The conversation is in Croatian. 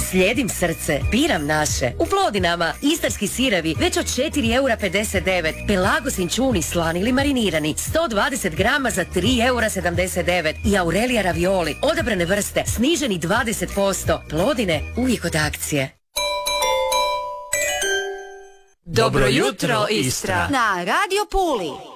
Slijedim srce, biram naše. U Plodinama istarski sirevi već od 4,59 €. Pelagos inčuni slani ili marinirani 120 grama za 3,79 € i Aurelia ravioli odabrane vrste sniženi 20%. Plodine uvijek od akcije. Dobro jutro, Istra! Na Radio Puli.